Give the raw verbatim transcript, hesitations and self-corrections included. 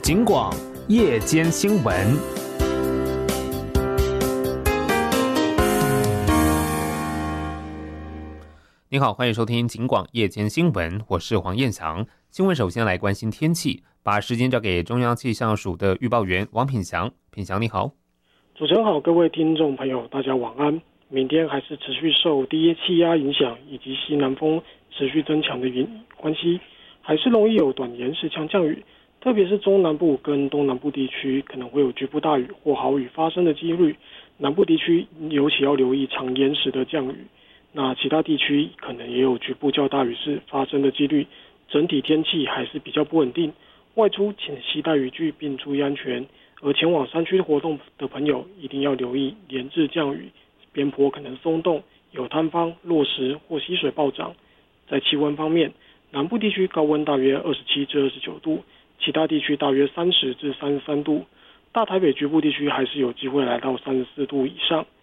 警广夜间新闻。你好，欢迎收听警广夜间新闻，我是黄彦翔。新闻首先来关心天气，把时间交给中央气象署的预报员王品祥。品祥你好。 主持人好，各位听众朋友大家晚安。明天还是持续受低气压影响以及西南风持续增强的关系，还是容易有短延时强降雨，特别是中南部跟东南部地区可能会有局部大雨或豪雨发生的几率，南部地区尤其要留意长延时的降雨，那其他地区可能也有局部较大雨势发生的几率，整体天气还是比较不稳定，外出请携带雨具并注意安全，而前往山区活动的朋友一定要留意连日降雨，边坡可能松动，有坍方、落石或溪水暴涨。在气温方面，南部地区高温大约二十七至二十九度，其他地区大约三十至三十三度，大台北局部地区还是有机会来到三十四度以上，